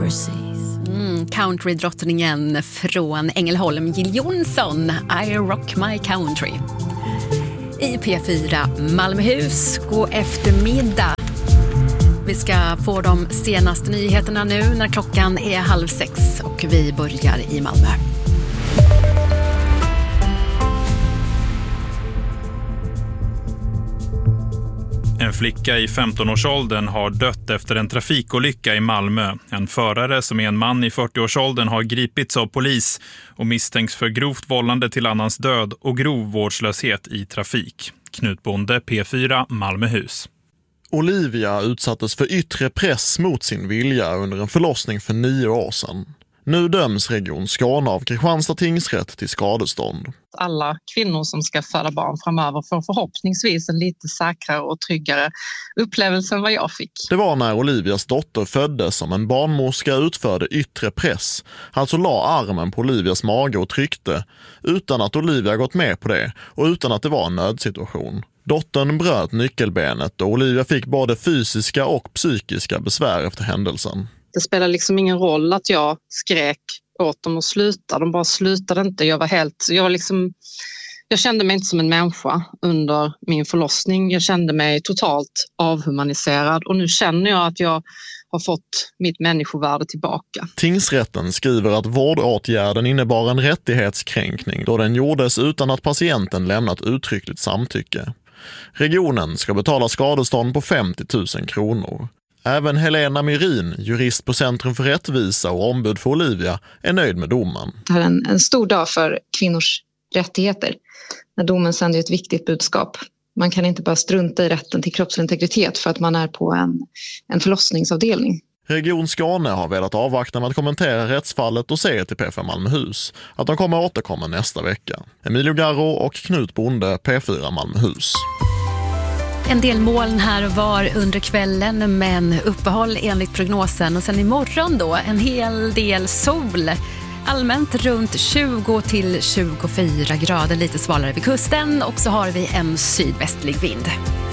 overseas. Countrydrottningen från Ängelholm, Jill Johnson, I rock my country. I P4 Malmöhus, god eftermiddag. Vi ska få de senaste nyheterna nu när klockan är 5:30 och vi börjar i Malmö. En flicka i 15-årsåldern har dött efter en trafikolycka i Malmö. En förare som är en man i 40-årsåldern har gripits av polis och misstänks för grovt vållande till annans död och grov vårdslöshet i trafik. Knut Bonde, P4 Malmöhus. Olivia utsattes för yttre press mot sin vilja under en förlossning för 9 år sedan. Nu döms Region Skåne av Kristianstad tingsrätt till skadestånd. Alla kvinnor som ska föda barn framöver får förhoppningsvis en lite säkrare och tryggare upplevelse än vad jag fick. Det var när Olivias dotter föddes som en barnmorska utförde yttre press. Alltså la armen på Olivias mage och tryckte, utan att Olivia gått med på det och utan att det var en nödsituation. Dottern bröt nyckelbenet och Olivia fick både fysiska och psykiska besvär efter händelsen. Det spelar liksom ingen roll att jag skrek åt dem att sluta. De bara slutade inte. Jag kände mig inte som en människa under min förlossning. Jag kände mig totalt avhumaniserad och nu känner jag att jag har fått mitt människovärde tillbaka. Tingsrätten skriver att vårdåtgärden innebar en rättighetskränkning då den gjordes utan att patienten lämnat uttryckligt samtycke. Regionen ska betala skadestånd på 50 000 kronor. Även Helena Myrin, jurist på Centrum för rättvisa och ombud för Olivia, är nöjd med domen. Det här är en stor dag för kvinnors rättigheter. När domen sänder ett viktigt budskap. Man kan inte bara strunta i rätten till kroppsintegritet för att man är på en förlossningsavdelning. Region Skåne har velat avvakta med att kommentera rättsfallet och säger till P4 Malmöhus att de kommer återkomma nästa vecka. Emilio Garro och Knut Bonde, P4 Malmöhus. En del moln här och var under kvällen, men uppehåll enligt prognosen. Och sen imorgon då en hel del sol. Allmänt runt 20-24 grader, lite svalare vid kusten. Och så har vi en sydvästlig vind.